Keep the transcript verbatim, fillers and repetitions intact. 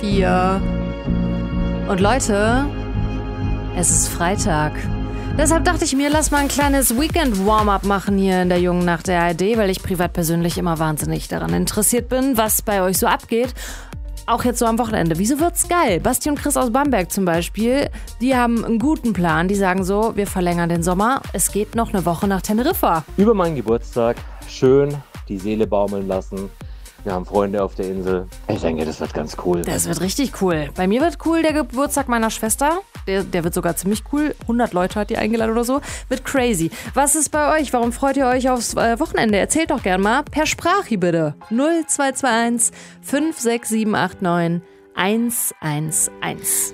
vier. Und Leute, es ist Freitag. Deshalb dachte ich mir, lass mal ein kleines Weekend-Warm-up machen hier in der jungen Nacht der A R D, weil ich privat persönlich immer wahnsinnig daran interessiert bin, was bei euch so abgeht. Auch jetzt so am Wochenende. Wieso wird's geil? Basti und Chris aus Bamberg zum Beispiel, die haben einen guten Plan. Die sagen so, wir verlängern den Sommer. Es geht noch eine Woche nach Teneriffa. Über meinen Geburtstag schön die Seele baumeln lassen. Wir haben Freunde auf der Insel. Ich denke, das wird ganz cool. Das wird richtig cool. Bei mir wird cool der Geburtstag meiner Schwester. Der, der wird sogar ziemlich cool. hundert Leute hat die eingeladen oder so. Wird crazy. Was ist bei euch? Warum freut ihr euch aufs äh, Wochenende? Erzählt doch gern mal. Per Sprache bitte. null zwei zwei eins fünf sechs sieben acht neun eins eins eins.